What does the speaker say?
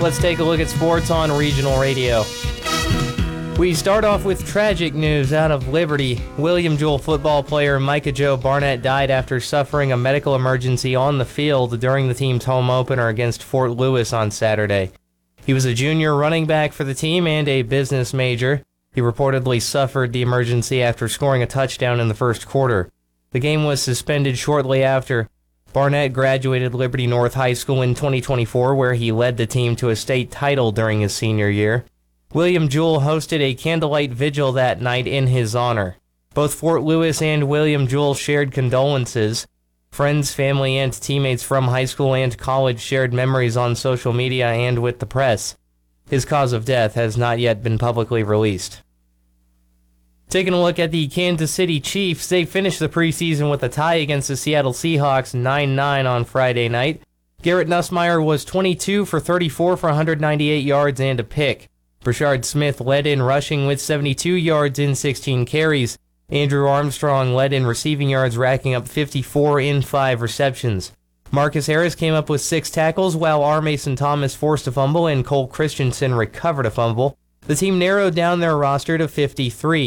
let's take a look at sports on regional radio. We start off with tragic news out of Liberty. William Jewell football player Micah Joe Barnett died after suffering a medical emergency on the field during the team's home opener against Fort Lewis on Saturday. He was a junior running back for the team and a business major. He reportedly suffered the emergency after scoring a touchdown in the first quarter. The game was suspended shortly after. Barnett graduated Liberty North High School in 2024, where he led the team to a state title during his senior year. William Jewell hosted a candlelight vigil that night in his honor. Both Fort Lewis and William Jewell shared condolences. Friends, family, and teammates from high school and college shared memories on social media and with the press. His cause of death has not yet been publicly released. Taking a look at the Kansas City Chiefs, they finished the preseason with a tie against the Seattle Seahawks 9-9 on Friday night. Garrett Nussmeier was 22 for 34 for 198 yards and a pick. Brashard Smith led in rushing with 72 yards in 16 carries. Andrew Armstrong led in receiving yards, racking up 54 in 5 receptions. Marcus Harris came up with 6 tackles, while R. Mason Thomas forced a fumble and Cole Christensen recovered a fumble. The team narrowed down their roster to 53.